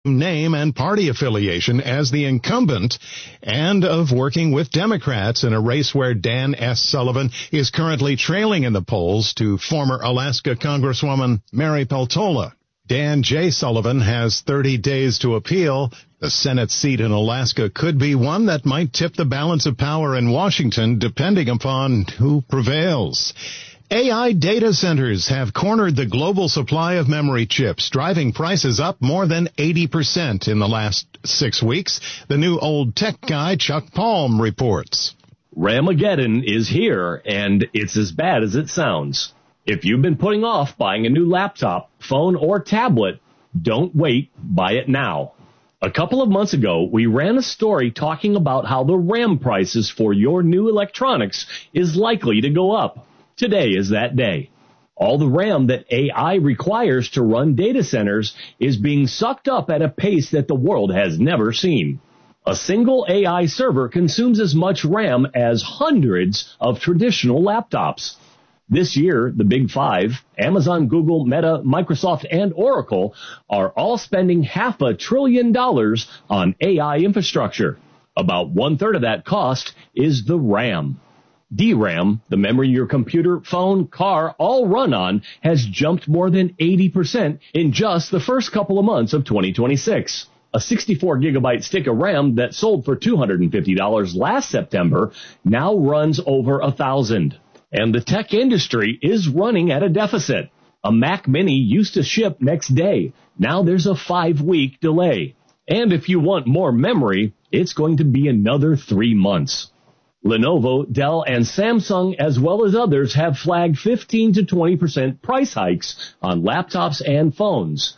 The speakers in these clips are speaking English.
name and party affiliation as the incumbent, and of working with Democrats in a race where Dan S. Sullivan is currently trailing in the polls to former Alaska Congresswoman Mary Peltola. Dan J. Sullivan has 30 days to appeal. The Senate seat in Alaska could be one that might tip the balance of power in Washington, depending upon who prevails. AI data centers have cornered the global supply of memory chips, driving prices up more than 80% in the last 6 weeks. The new old tech guy, Chuck Palm, reports. Ramageddon is here, and it's as bad as it sounds. If you've been putting off buying a new laptop, phone, or tablet, don't wait. Buy it now. A couple of months ago, we ran a story talking about how the RAM prices for your new electronics is likely to go up. Today is that day. All the RAM that AI requires to run data centers is being sucked up at a pace that the world has never seen. A single AI server consumes as much RAM as hundreds of traditional laptops. This year, the Big Five, Amazon, Google, Meta, Microsoft, and Oracle, are all spending $500 billion on AI infrastructure. About 1/3 of that cost is the RAM. DRAM, the memory your computer, phone, car all run on, has jumped more than 80% in just the first couple of months of 2026. A 64-gigabyte stick of RAM that sold for $250 last September now runs over $1,000. And the tech industry is running at a deficit. A Mac Mini used to ship next day. Now there's a 5-week delay. And if you want more memory, it's going to be another 3 months. Lenovo, Dell, and Samsung, as well as others, have flagged 15 to 20% price hikes on laptops and phones.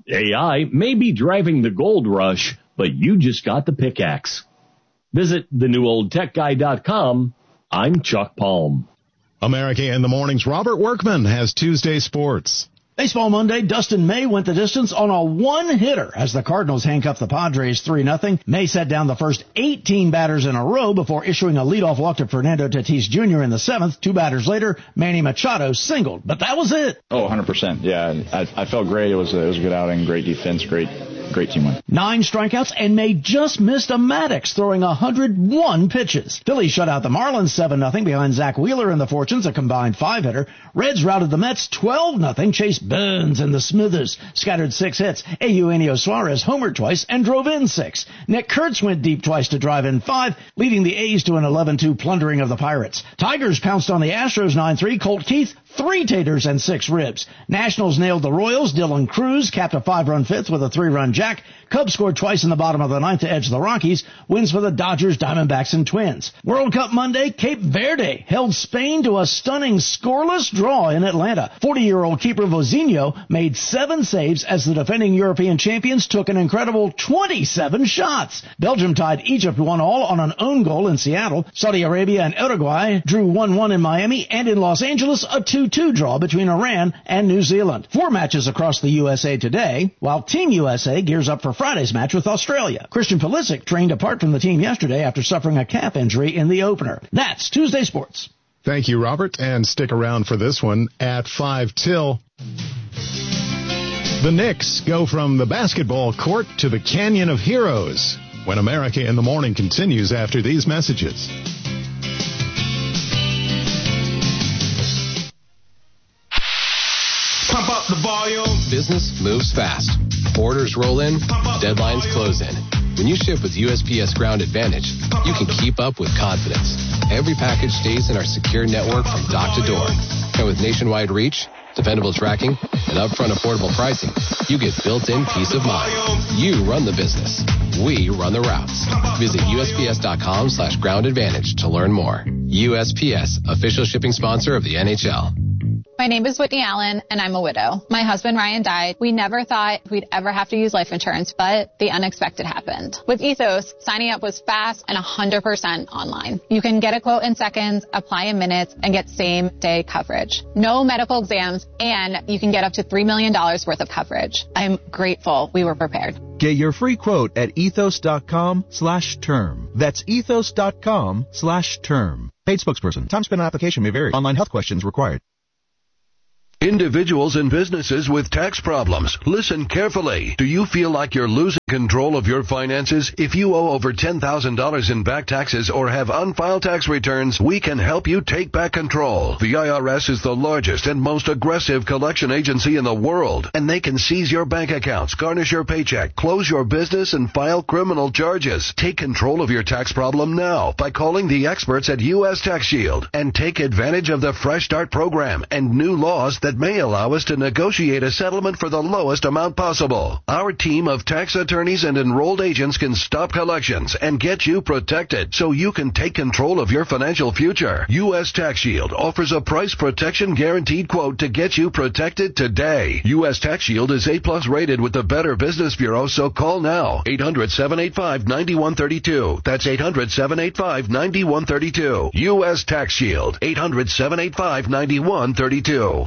AI may be driving the gold rush, but you just got the pickaxe. Visit thenewoldtechguy.com. I'm Chuck Palm. America in the Morning's Robert Workman has Tuesday sports. Baseball Monday, Dustin May went the distance on a one-hitter as the Cardinals handcuffed the Padres 3-0. May set down the first 18 batters in a row before issuing a leadoff walk to Fernando Tatis Jr. in the 7th. 2 batters later, Manny Machado singled, but that was it. Oh, 100%. Yeah, I felt great. It was a good outing, great defense, great team win. 9 strikeouts, and May just missed a Maddox, throwing 101 pitches. Phillies shut out the Marlins 7-0 behind Zach Wheeler and the Fortunes, a combined 5-hitter. Reds routed the Mets 12-0. Chase Burns and the Smithers scattered 6 hits. Eugenio Suarez homered twice and drove in 6. Nick Kurtz went deep twice to drive in 5, leading the A's to an 11-2 plundering of the Pirates. Tigers pounced on the Astros 9-3. Colt Keith, 3 taters and 6 ribs. Nationals nailed the Royals. Dylan Cruz capped a 5-run 5th with a 3-run jack. Cubs scored twice in the bottom of the 9th to edge the Rockies. Wins for the Dodgers, Diamondbacks, and Twins. World Cup Monday, Cape Verde held Spain to a stunning scoreless draw in Atlanta. 40-year-old keeper Vozinho made 7 saves as the defending European champions took an incredible 27 shots. Belgium tied Egypt 1-1 on an own goal in Seattle. Saudi Arabia and Uruguay drew 1-1 in Miami, and in Los Angeles, a 2-2 draw between Iran and New Zealand. 4 matches across the USA today, while Team USA gears up for Friday's match with Australia. Christian Pulisic trained apart from the team yesterday after suffering a calf injury in the opener. That's Tuesday Sports. Thank you, Robert, and stick around for this one at 5 till. The Knicks go from the basketball court to the Canyon of Heroes when America in the Morning continues after these messages. Pump up the volume. Business moves fast. Orders roll in, deadlines close in. When you ship with USPS Ground Advantage, you can keep up with confidence. Every package stays in our secure network from dock to door. And with nationwide reach, dependable tracking, and upfront affordable pricing, you get built-in peace of mind. You run the business. We run the routes. Visit USPS.com/Ground Advantage to learn more. USPS, official shipping sponsor of the NHL. My name is Whitney Allen, and I'm a widow. My husband, Ryan, died. We never thought we'd ever have to use life insurance, but the unexpected happened. With Ethos, signing up was fast and 100% online. You can get a quote in seconds, apply in minutes, and get same-day coverage. No medical exams, and you can get up to $3 million worth of coverage. I'm grateful we were prepared. Get your free quote at ethos.com/term. That's ethos.com/term. Paid spokesperson. Time spent on application may vary. Online health questions required. Individuals and businesses with tax problems, listen carefully. Do you feel like you're losing Control of your finances? If you owe over $10,000 in back taxes or have unfiled tax returns, we can help you take back control. The IRS is the largest and most aggressive collection agency in the world, and they can seize your bank accounts, garnish your paycheck, close your business, and file criminal charges. Take control of your tax problem now by calling the experts at U.S. Tax Shield and take advantage of the Fresh Start program and new laws that may allow us to negotiate a settlement for the lowest amount possible. Our team of tax attorneys and enrolled agents can stop collections and get you protected so you can take control of your financial future. U.S. Tax Shield offers a price protection guaranteed quote to get you protected today. U.S. Tax Shield is A+ rated with the Better Business Bureau, so call now. 800-785-9132. That's 800-785-9132. U.S. Tax Shield. 800-785-9132.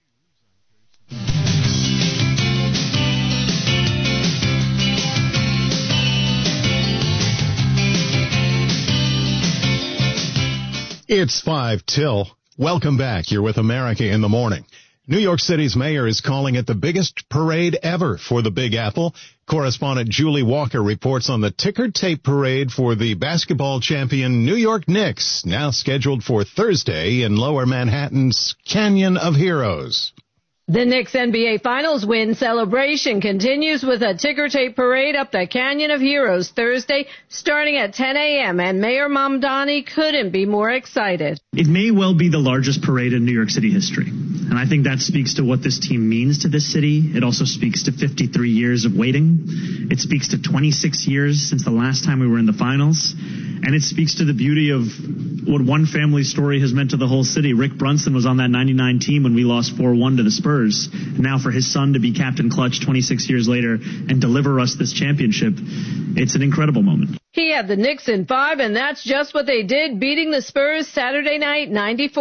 It's 5 till. Welcome back. You're with America in the Morning. New York City's mayor is calling it the biggest parade ever for the Big Apple. Correspondent Julie Walker reports on the ticker tape parade for the basketball champion New York Knicks, now scheduled for Thursday in Lower Manhattan's Canyon of Heroes. The Knicks NBA Finals win celebration continues with a ticker tape parade up the Canyon of Heroes Thursday, starting at 10 a.m., and Mayor Mamdani couldn't be more excited. It may well be the largest parade in New York City history, and I think that speaks to what this team means to this city. It also speaks to 53 years of waiting. It speaks to 26 years since the last time we were in the finals, and it speaks to the beauty of what one family story has meant to the whole city. Rick Brunson was on that 99 team when we lost 4-1 to the Spurs. And now for his son to be Captain Clutch 26 years later and deliver us this championship, it's an incredible moment. He had the Knicks in 5, and that's just what they did, beating the Spurs Saturday night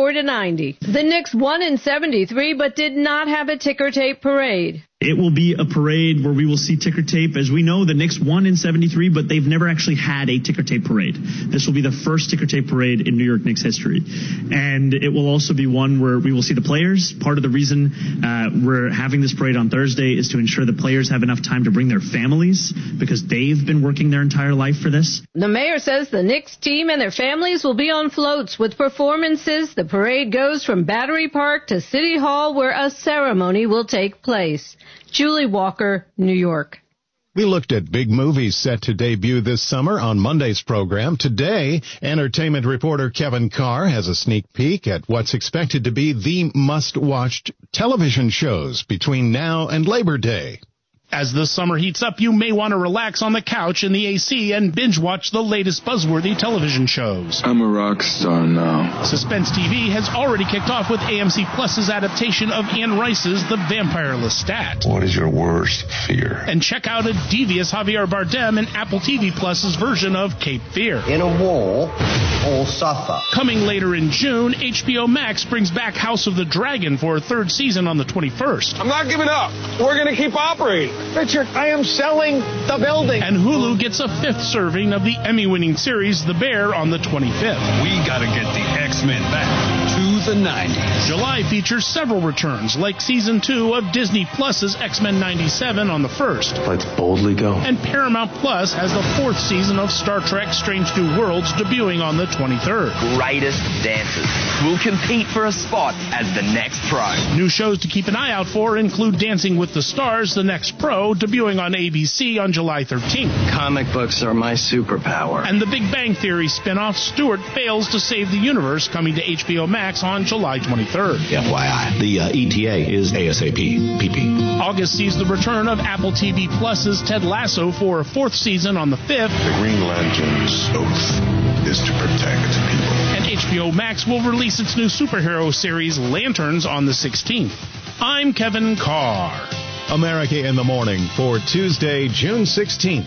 94-90. The Knicks won in 73, but did not have a ticker tape parade. It will be a parade where we will see ticker tape. As we know, the Knicks won in 73, but they've never actually had a ticker tape parade. This will be the first ticker tape parade in New York Knicks history. And it will also be one where we will see the players. Part of the reason we're having this parade on Thursday is to ensure the players have enough time to bring their families, because they've been working their entire life for this. The mayor says the Knicks team and their families will be on floats with performances. The parade goes from Battery Park to City Hall, where a ceremony will take place. Julie Walker, New York. We looked at big movies set to debut this summer on Monday's program. Today, entertainment reporter Kevin Carr has a sneak peek at what's expected to be the must-watch television shows between now and Labor Day. As the summer heats up, you may want to relax on the couch in the AC and binge-watch the latest buzzworthy television shows. I'm a rock star now. Suspense TV has already kicked off with AMC Plus's adaptation of Anne Rice's The Vampire Lestat. What is your worst fear? And check out a devious Javier Bardem in Apple TV Plus's version of Cape Fear. In a war, all suffer. Coming later in June, HBO Max brings back House of the Dragon for a third season on the 21st. I'm not giving up. We're going to keep operating. Richard, I am selling the building. And Hulu gets a 5th serving of the Emmy-winning series The Bear on the 25th. We gotta get the X-Men back to the 90s. July features several returns, like Season 2 of Disney Plus's X-Men 97 on the 1st. Let's boldly go. And Paramount Plus has the 4th season of Star Trek Strange New Worlds debuting on the 23rd. Greatest dancers will compete for a spot as the next pro. New shows to keep an eye out for include Dancing with the Stars, the next pro, debuting on ABC on July 13th. Comic books are my superpower. And the Big Bang Theory spinoff Stuart Fails to Save the Universe, coming to HBO Max on July 23rd. FYI, the ETA is ASAP. PP. August sees the return of Apple TV Plus's Ted Lasso for a 4th season on the 5th. The Green Lantern's oath is to protect people. And HBO Max will release its new superhero series Lanterns on the 16th. I'm Kevin Carr. America in the Morning for Tuesday, June 16th,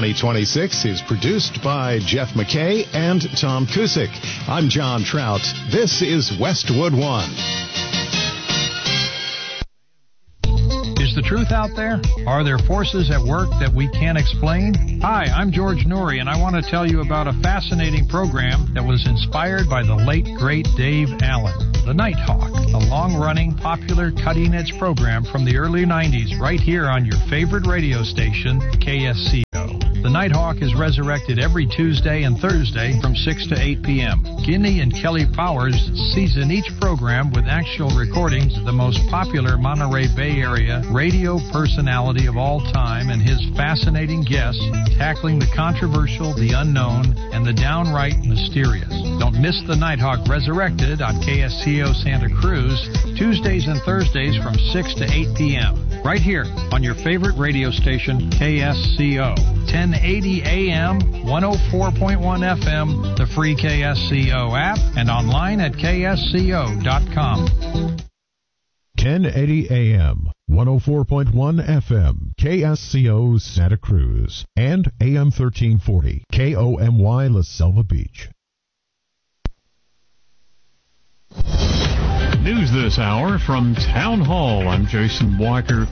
2026 is produced by Jeff McKay and Tom Cusick. I'm John Trout. This is Westwood One. Is Is the truth out there? Are there forces at work that we can't explain? Hi, I'm George Norrie, and I want to tell you about a fascinating program that was inspired by the late, great Dave Allen. The Nighthawk, a long-running, popular, cutting-edge program from the early 90s right here on your favorite radio station, KSCO. The Nighthawk is resurrected every Tuesday and Thursday from 6 to 8 p.m. Guinea and Kelly Powers season each program with actual recordings of the most popular Monterey Bay Area radio personality of all time and his fascinating guests tackling the controversial, the unknown, and the downright mysterious. Don't miss the Nighthawk Resurrected on KSCO Santa Cruz, Tuesdays and Thursdays from 6 to 8 p.m. Right here on your favorite radio station, KSCO. 1080 AM, 104.1 FM, the free KSCO app, and online at ksco.com. 1080 AM, 104.1 FM, KSCO Santa Cruz, and AM 1340, KOMY La Selva Beach. News this hour from Town Hall. I'm Jason Walker.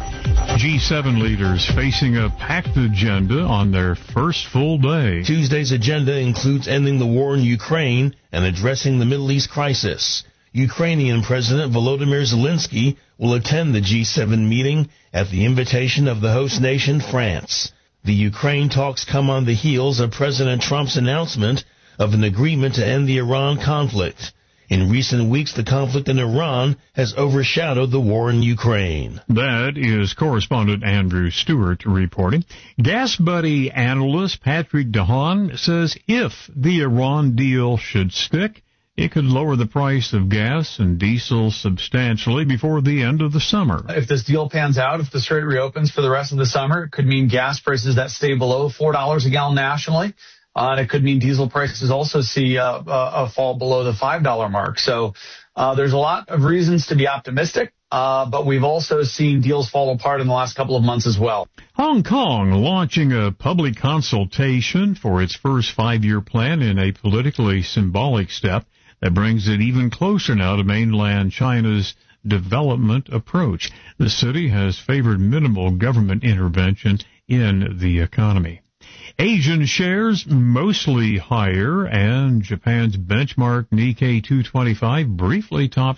G7 leaders facing a packed agenda on their first full day. Tuesday's agenda includes ending the war in Ukraine and addressing the Middle East crisis. Ukrainian President Volodymyr Zelensky will attend the G7 meeting at the invitation of the host nation, France. The Ukraine talks come on the heels of President Trump's announcement of an agreement to end the Iran conflict. In recent weeks, the conflict in Iran has overshadowed the war in Ukraine. That is correspondent Andrew Stewart reporting. Gas Buddy analyst Patrick DeHaan says if the Iran deal should stick, it could lower the price of gas and diesel substantially before the end of the summer. If this deal pans out, if the strait reopens for the rest of the summer, it could mean gas prices that stay below $4 a gallon nationally. And it could mean diesel prices also see a fall below the $5 mark. So there's a lot of reasons to be optimistic, but we've also seen deals fall apart in the last couple of months as well. Hong Kong launching a public consultation for its first 5-year plan in a politically symbolic step that brings it even closer now to mainland China's development approach. The city has favored minimal government intervention in the economy. Asian shares mostly higher, and Japan's benchmark Nikkei 225 briefly topped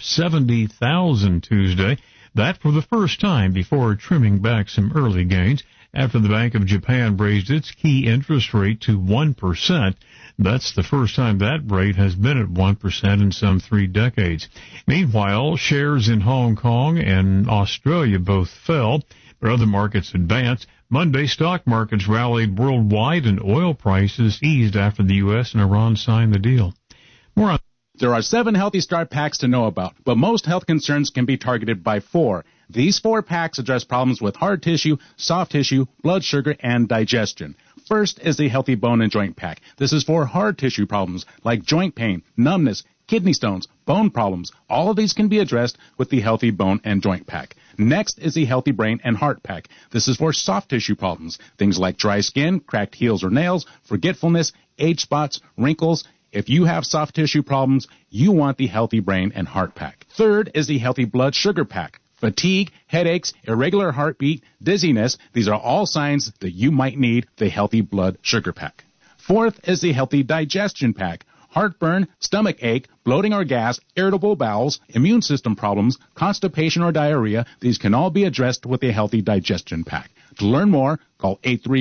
70,000 Tuesday. That for the first time before trimming back some early gains after the Bank of Japan raised its key interest rate to 1%. That's the first time that rate has been at 1% in some 3 decades. Meanwhile, shares in Hong Kong and Australia both fell, but other markets advanced. Monday, stock markets rallied worldwide and oil prices eased after the U.S. and Iran signed the deal. More on. There are 7 Healthy Start packs to know about, but most health concerns can be targeted by 4. These 4 packs address problems with hard tissue, soft tissue, blood sugar, and digestion. First is the Healthy Bone and Joint Pack. This is for hard tissue problems like joint pain, numbness, kidney stones, bone problems. All of these can be addressed with the Healthy Bone and Joint Pack. Next is the Healthy Brain and Heart Pack. This is for soft tissue problems, things like dry skin, cracked heels or nails, forgetfulness, age spots, wrinkles. If you have soft tissue problems, you want the Healthy Brain and Heart Pack. Third is the Healthy Blood Sugar Pack. Fatigue, headaches, irregular heartbeat, dizziness, these are all signs that you might need the Healthy Blood Sugar Pack. Fourth is the Healthy Digestion Pack. Heartburn, stomach ache, bloating or gas, irritable bowels, immune system problems, constipation or diarrhea, these can all be addressed with a Healthy Digestion Pack. To learn more, call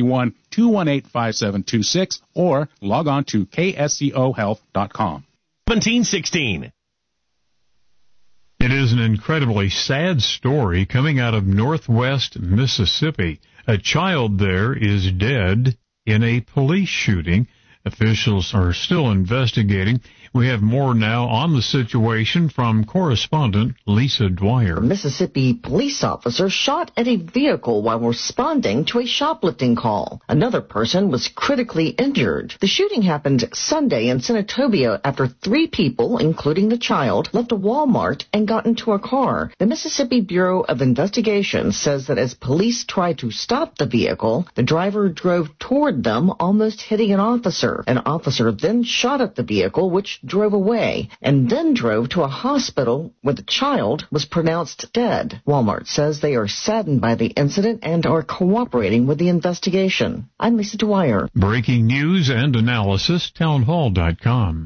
831-218-5726 or log on to kscohealth.com. 1716. It is an incredibly sad story coming out of Northwest Mississippi. A child there is dead in a police shooting. Officials are still investigating. We have more now on the situation from correspondent Lisa Dwyer. A Mississippi police officer shot at a vehicle while responding to a shoplifting call. Another person was critically injured. The shooting happened Sunday in Senatobia after 3 people, including the child, left a Walmart and got into a car. The Mississippi Bureau of Investigation says that as police tried to stop the vehicle, the driver drove toward them, almost hitting an officer. Center. An officer then shot at the vehicle, which drove away, and then drove to a hospital where the child was pronounced dead. Walmart says they are saddened by the incident and are cooperating with the investigation. I'm Lisa Dwyer. Breaking news and analysis, townhall.com.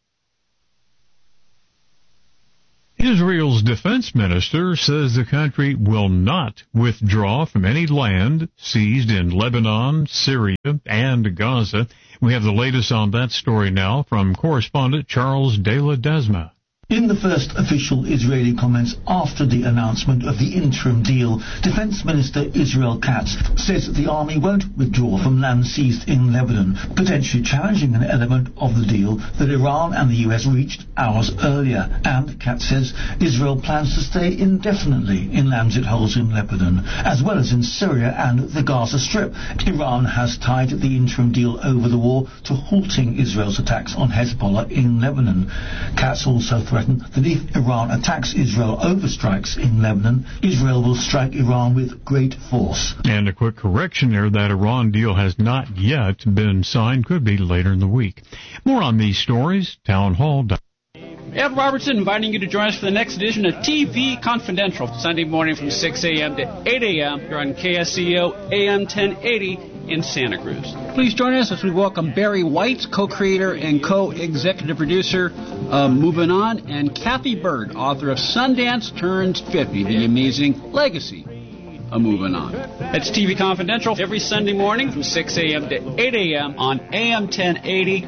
Israel's defense minister says the country will not withdraw from any land seized in Lebanon, Syria, and Gaza. We have the latest on that story now from correspondent Charles De La Desma. In the first official Israeli comments after the announcement of the interim deal, Defense Minister Israel Katz says the army won't withdraw from land seized in Lebanon, potentially challenging an element of the deal that Iran and the US reached hours earlier. And Katz says Israel plans to stay indefinitely in lands it holds in Lebanon, as well as in Syria and the Gaza Strip. Iran has tied the interim deal over the war to halting Israel's attacks on Hezbollah in Lebanon. Katz also threatened that if Iran attacks Israel over strikes in Lebanon, Israel will strike Iran with great force. And a quick correction there, that Iran deal has not yet been signed, could be later in the week. More on these stories, townhall.com. Ed Robertson inviting you to join us for the next edition of TV Confidential, Sunday morning from 6 a.m. to 8 a.m. here on KSCO AM 1080 in Santa Cruz. Please join us as we welcome Barry White, co-creator and co-executive producer of Moving On, and Kathy Bird, author of Sundance Turns 50, The Amazing Legacy of Moving On. That's TV Confidential every Sunday morning from 6 a.m. to 8 a.m. on AM 1080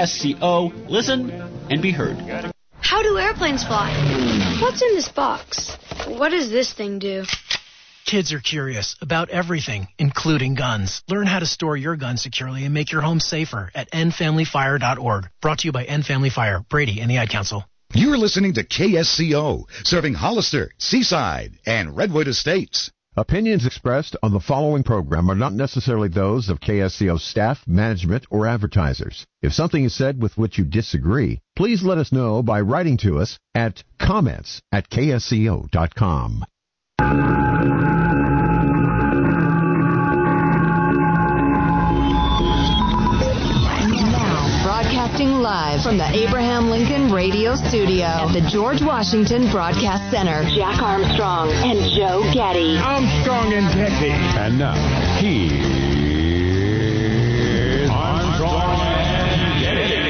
KSCO. Listen and be heard. How do airplanes fly? What's in this box? What does this thing do? Kids are curious about everything, including guns. Learn how to store your gun securely and make your home safer at endfamilyfire.org. Brought to you by End Family Fire, Brady, and the Ad Council. You're listening to KSCO, serving Hollister, Seaside, and Redwood Estates. Opinions expressed on the following program are not necessarily those of KSCO staff, management, or advertisers. If something is said with which you disagree, please let us know by writing to us at comments@ksco.com. Broadcasting live from the Abraham Lincoln Radio Studio at the George Washington Broadcast Center. Jack Armstrong and Joe Getty. Armstrong and Getty. And now, here's Armstrong and Getty.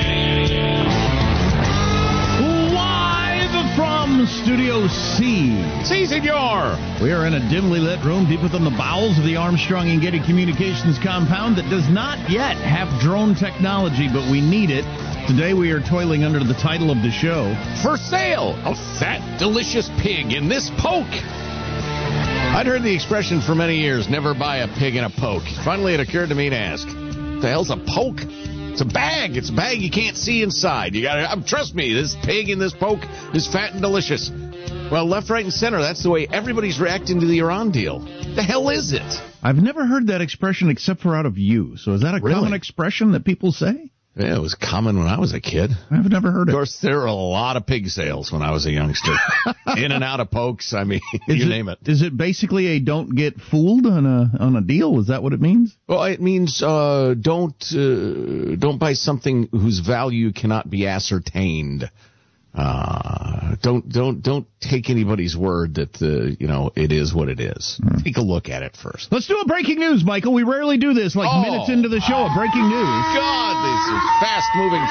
Live from Studio C. Si, senor. We are in a dimly lit room deep within the bowels of the Armstrong and Getty Communications compound that does not yet have drone technology, but we need it. Today we are toiling under the title of the show, For Sale, a Fat, Delicious Pig in This Poke. I'd heard the expression for many years, never buy a pig in a poke. Finally, it occurred to me to ask, what the hell's a poke? It's a bag. It's a bag you can't see inside. You gotta, trust me, this pig in this poke is fat and delicious. Well, left, right, and center, that's the way everybody's reacting to the Iran deal. The hell is it? I've never heard that expression except for out of you. So is that a common expression that people say? Yeah, it was common when I was a kid. I've never heard it. Of course, there were a lot of pig sales when I was a youngster. In and out of pokes, I mean, name it. Is it basically a don't get fooled on a deal? Is that what it means? Well, it means don't buy something whose value cannot be ascertained. Don't take anybody's word that it is what it is. Take a look at it first. Let's do a breaking news, Michael. We rarely do this. Minutes into the show, a breaking news. God, these are fast-moving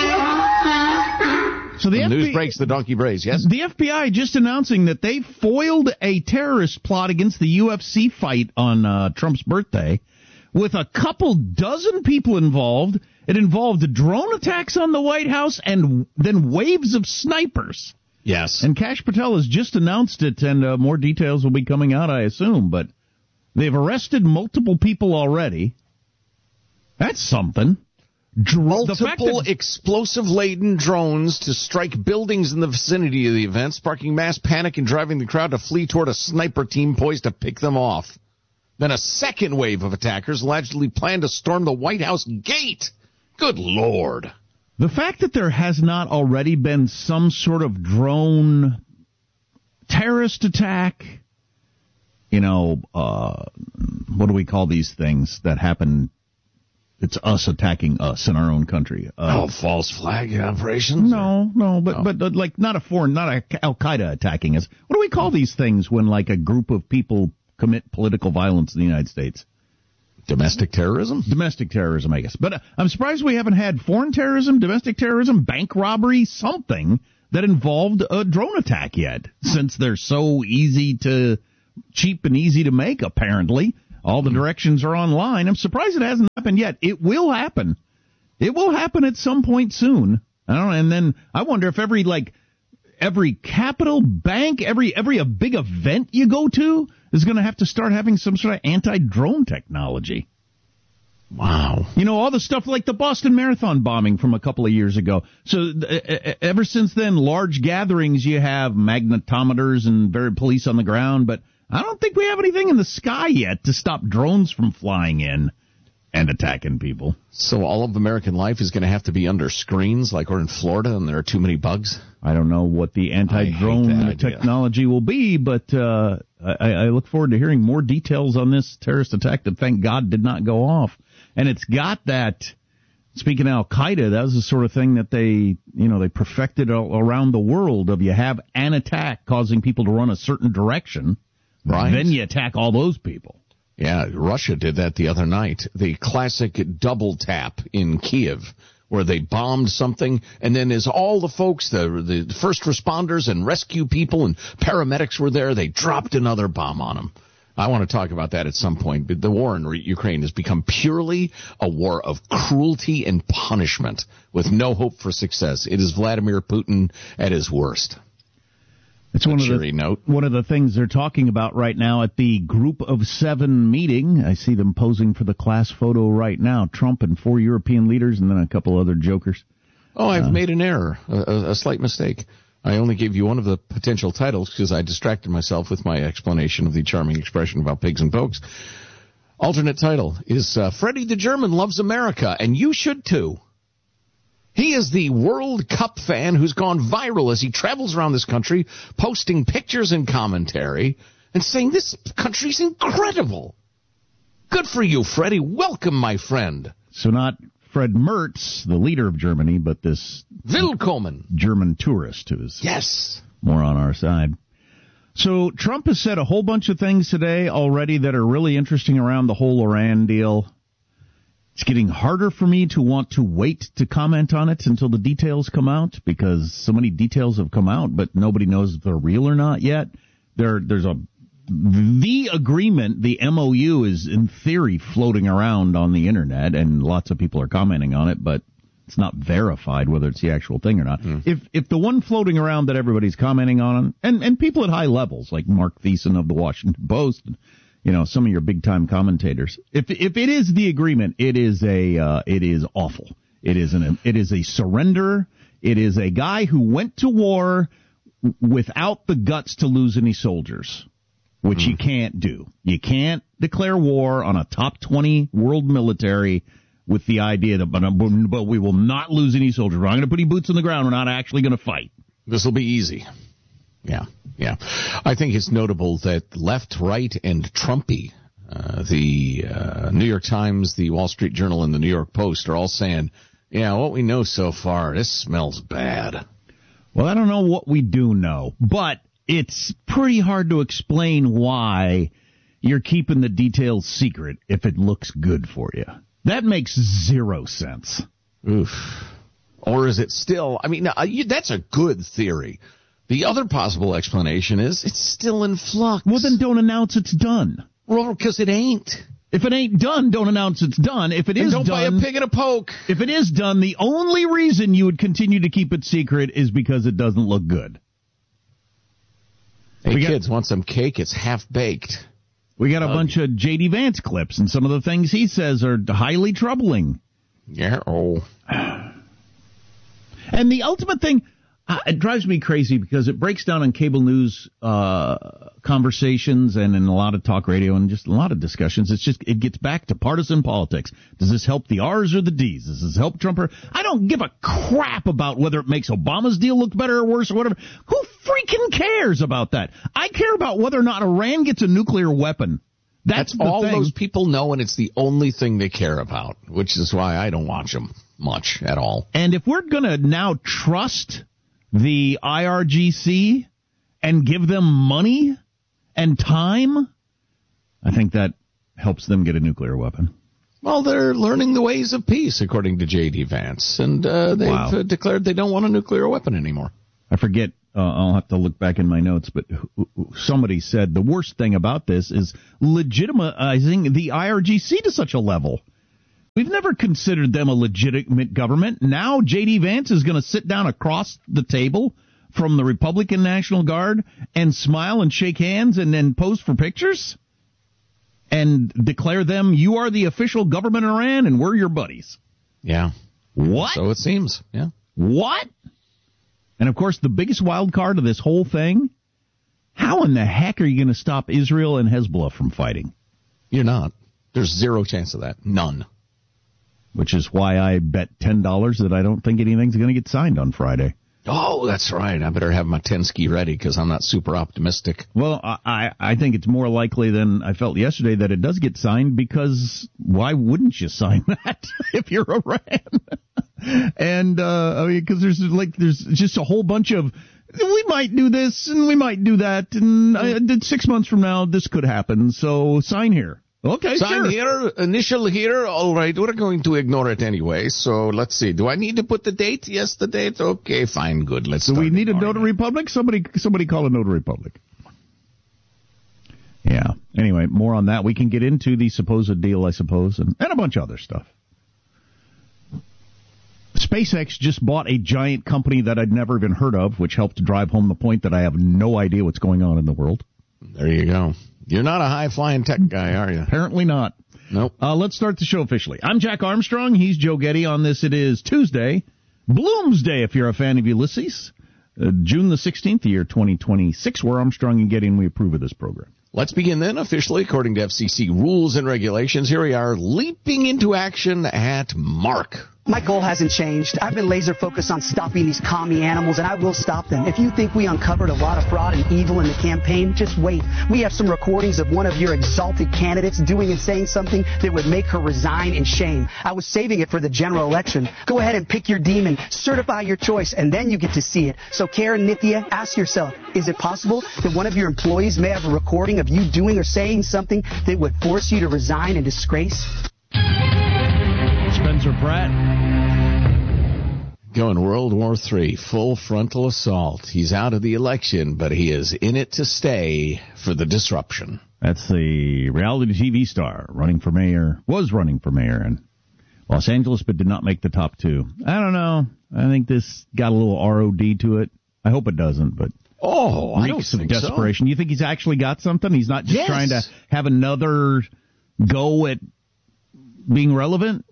times. So the news breaks, the donkey brays. Yes. The FBI just announcing that they foiled a terrorist plot against the UFC fight on Trump's birthday, with a couple dozen people involved. It involved drone attacks on the White House and then waves of snipers. Yes. And Kash Patel has just announced it, and more details will be coming out, I assume. But they've arrested multiple people already. That's something. Multiple explosive-laden drones to strike buildings in the vicinity of the event, sparking mass panic and driving the crowd to flee toward a sniper team poised to pick them off. Then a second wave of attackers allegedly planned to storm the White House gate. Good Lord. The fact that there has not already been some sort of drone terrorist attack, what do we call these things that happen It's us attacking us in our own country. False flag operations? No, but like not a Al-Qaeda attacking us. What do we call these things when like a group of people commit political violence in the United States? Domestic terrorism? Domestic terrorism, I guess. But I'm surprised we haven't had foreign terrorism, domestic terrorism, bank robbery, something that involved a drone attack yet, since they're so cheap and easy to make, apparently. All the directions are online. I'm surprised it hasn't happened yet. It will happen. It will happen at some point soon. I don't know. And then I wonder if every capital bank, every big event you go to is going to have to start having some sort of anti-drone technology. Wow. You know, all the stuff like the Boston Marathon bombing from a couple of years ago. So ever since then, large gatherings, you have magnetometers and police on the ground, but I don't think we have anything in the sky yet to stop drones from flying in and attacking people. So all of American life is going to have to be under screens like we're in Florida and there are too many bugs? I don't know what the anti-drone technology will be, but I look forward to hearing more details on this terrorist attack that, thank God, did not go off. And it's got that, speaking of Al-Qaeda, that was the sort of thing that they perfected around the world of you have an attack causing people to run a certain direction. Right. Then you attack all those people. Yeah, Russia did that the other night. The classic double tap in Kiev, where they bombed something, and then as all the folks, the first responders and rescue people and paramedics were there, they dropped another bomb on them. I want to talk about that at some point, but the war in Ukraine has become purely a war of cruelty and punishment with no hope for success. It is Vladimir Putin at his worst. It's one of the things they're talking about right now at the Group of 7 meeting. I see them posing for the class photo right now. Trump and 4 European leaders and then a couple other jokers. Oh, I've made an error, a slight mistake. I only gave you one of the potential titles because I distracted myself with my explanation of the charming expression about pigs and pokes. Alternate title is Freddie the German Loves America, and you should too. He is the World Cup fan who's gone viral as he travels around this country, posting pictures and commentary and saying this country's incredible. Good for you, Freddie. Welcome, my friend. So not Fred Mertz, the leader of Germany, but this Willkommen German tourist who is more on our side. So Trump has said a whole bunch of things today already that are really interesting around the whole Iran deal. It's getting harder for me to want to wait to comment on it until the details come out because so many details have come out, but nobody knows if they're real or not yet. The agreement, the MOU, is in theory floating around on the internet, and lots of people are commenting on it, but it's not verified whether it's the actual thing or not. If the one floating around that everybody's commenting on, and people at high levels like Mark Thiessen of the Washington Post, some of your big time commentators, if it is the agreement, it is awful. It is a surrender. It is a guy who went to war without the guts to lose any soldiers, which you can't do. You can't declare war on a top 20 world military with the idea that, but we will not lose any soldiers. We're not going to put any boots on the ground. We're not actually going to fight. This will be easy. Yeah. I think it's notable that left, right, and Trumpy, the New York Times, the Wall Street Journal, and the New York Post are all saying, what we know so far, this smells bad. Well, I don't know what we do know, but it's pretty hard to explain why you're keeping the details secret if it looks good for you. That makes zero sense. Oof. Or is it still, that's a good theory. The other possible explanation is it's still in flux. Well, then don't announce it's done. Well, because it ain't. If it ain't done, don't announce it's done. If it is done, don't buy a pig in a poke. If it is done, the only reason you would continue to keep it secret is because it doesn't look good. Hey, kids, want some cake? It's half-baked. We got a bunch of J.D. Vance clips, and some of the things he says are highly troubling. Yeah, And the ultimate thing, it drives me crazy because it breaks down on cable news conversations and in a lot of talk radio and just a lot of discussions. It gets back to partisan politics. Does this help the R's or the D's? Does this help Trump? I don't give a crap about whether it makes Obama's deal look better or worse or whatever. Who freaking cares about that? I care about whether or not Iran gets a nuclear weapon. That's all thing. Those people know, and it's the only thing they care about, which is why I don't watch them much at all. And if we're going to now trust the IRGC and give them money and time, I think that helps them get a nuclear weapon. Well, they're learning the ways of peace, according to J.D. Vance, and they've declared they don't want a nuclear weapon anymore. I forget, I'll have to look back in my notes, but somebody said the worst thing about this is legitimizing the IRGC to such a level. We've never considered them a legitimate government. Now J.D. Vance is going to sit down across the table from the Republican National Guard and smile and shake hands and then pose for pictures? And declare them, you are the official government of Iran and we're your buddies. Yeah. What? So it seems, yeah. What? And, of course, the biggest wild card of this whole thing, how in the heck are you going to stop Israel and Hezbollah from fighting? You're not. There's zero chance of that. None. Which is why I bet $10 that I don't think anything's going to get signed on Friday. Oh, that's right. I better have my 10-ski ready because I'm not super optimistic. Well, I think it's more likely than I felt yesterday that it does get signed, because why wouldn't you sign that if you're Iran? And, I mean, because there's just a whole bunch of, we might do this and we might do that, and 6 months from now this could happen, so sign here. Okay, sign sure. here, initial here, all right, we're going to ignore it anyway, so let's see. Do I need to put the date? Yes, the date? Okay, fine, good. Do we need a notary public? Somebody call a notary public. Yeah. Anyway, more on that. We can get into the supposed deal, I suppose, and a bunch of other stuff. SpaceX just bought a giant company that I'd never even heard of, which helped to drive home the point that I have no idea what's going on in the world. There you go. You're not a high-flying tech guy, are you? Apparently not. Nope. Let's start the show officially. I'm Jack Armstrong. He's Joe Getty. On this, it is Tuesday, Bloomsday, if you're a fan of Ulysses. June the 16th, the year 2026. We're Armstrong and Getty, and we approve of this program. Let's begin then, officially, according to FCC rules and regulations. Here we are, leaping into action at Mark. My goal hasn't changed. I've been laser focused on stopping these commie animals, and I will stop them. If you think we uncovered a lot of fraud and evil in the campaign, just wait. We have some recordings of one of your exalted candidates doing and saying something that would make her resign in shame. I was saving it for the general election. Go ahead and pick your demon, certify your choice, and then you get to see it. So Karen Nithya, ask yourself, is it possible that one of your employees may have a recording of you doing or saying something that would force you to resign in disgrace? Spencer Pratt. Going World War III, full frontal assault. He's out of the election, but he is in it to stay for the disruption. That's the reality TV star was running for mayor in Los Angeles, but did not make the top two. I don't know. I think this got a little ROD to it. I hope it doesn't, but I don't think desperation. So. You think he's actually got something? He's not just trying to have another go at being relevant?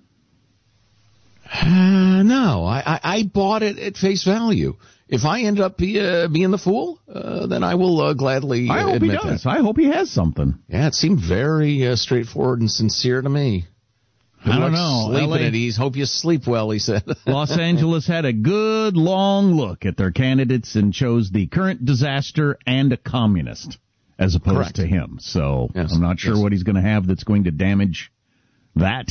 No, I bought it at face value. If I end up being the fool, then I will gladly I hope admit he does. that. I hope he has something. Yeah, it seemed very straightforward and sincere to me. I don't know. Sleeping at ease. Hope you sleep well, he said. Los Angeles had a good long look at their candidates and chose the current disaster and a communist as opposed to him. So I'm not sure what he's going to have that's going to damage that.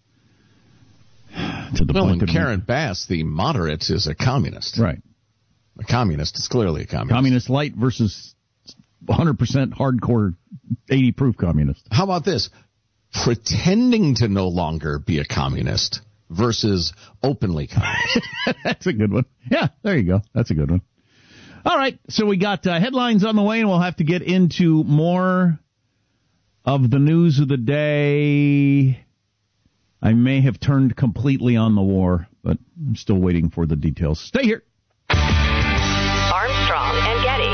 To the point and Karen Bass, the moderate, is a communist. Right. A communist is clearly a communist. Communist light versus 100% hardcore 80 proof communist. How about this? Pretending to no longer be a communist versus openly communist. That's a good one. Yeah, there you go. That's a good one. All right, so we got headlines on the way, and we'll have to get into more of the news of the day. I may have turned completely on the war, but I'm still waiting for the details. Stay here. Armstrong and Getty.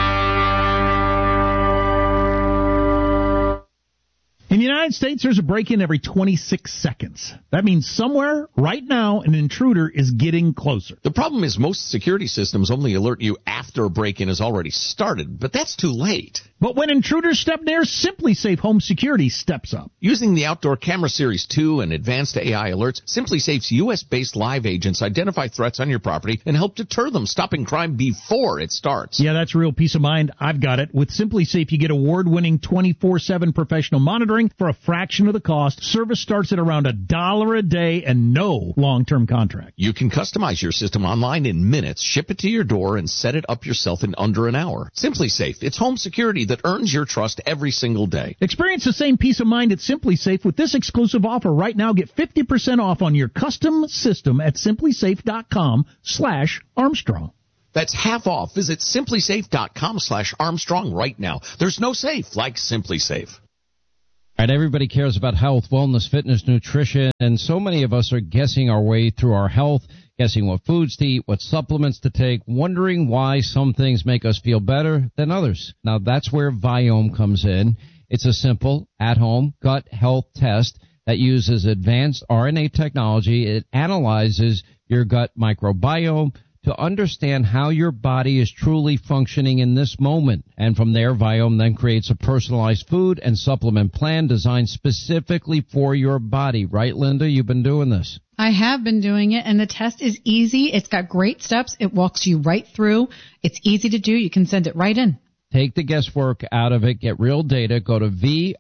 In the United States, there's a break-in every 26 seconds. That means somewhere, right now, an intruder is getting closer. The problem is most security systems only alert you after a break-in has already started, but that's too late. But when intruders step near, Simply Safe Home Security steps up. Using the Outdoor Camera Series 2 and advanced AI alerts, Simply Safe's U.S.-based live agents identify threats on your property and help deter them, stopping crime before it starts. Yeah, that's real peace of mind. I've got it. With Simply Safe, you get award-winning 24/7 professional monitoring for a fraction of the cost. Service starts at around $1 a day and no long-term contract. You can customize your system online in minutes, ship it to your door, and set it up yourself in under an hour. Simply Safe. It's home security that earns your trust every single day. Experience the same peace of mind at Simply Safe with this exclusive offer right now. Get 50% off on your custom system at simplysafe.com/Armstrong. That's half off. Visit simplysafe.com/Armstrong right now. There's no safe like Simply Safe. All right, everybody cares about health, wellness, fitness, nutrition, and so many of us are guessing our way through our health, guessing what foods to eat, what supplements to take, wondering why some things make us feel better than others. Now, that's where Viome comes in. It's a simple, at-home gut health test that uses advanced RNA technology. It analyzes your gut microbiome to understand how your body is truly functioning in this moment. And from there, Viome then creates a personalized food and supplement plan designed specifically for your body. Right, Linda? You've been doing this. I have been doing it, and the test is easy. It's got great steps. It walks you right through. It's easy to do. You can send it right in. Take the guesswork out of it. Get real data. Go to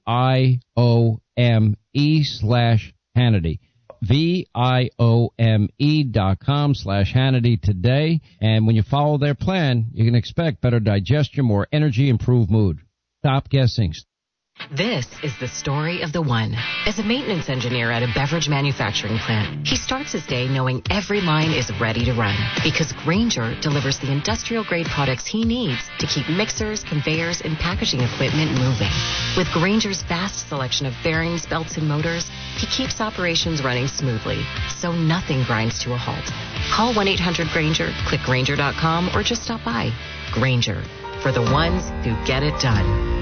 VIOME/Hannity. VIOME.com/Hannity today. And when you follow their plan, you can expect better digestion, more energy, improved mood. Stop guessing. This is the story of the one. As a maintenance engineer at a beverage manufacturing plant, he starts his day knowing every line is ready to run because Grainger delivers the industrial-grade products he needs to keep mixers, conveyors, and packaging equipment moving. With Grainger's vast selection of bearings, belts, and motors, he keeps operations running smoothly, so nothing grinds to a halt. Call 1-800-GRAINGER, click Grainger.com, or just stop by. Grainger, for the ones who get it done.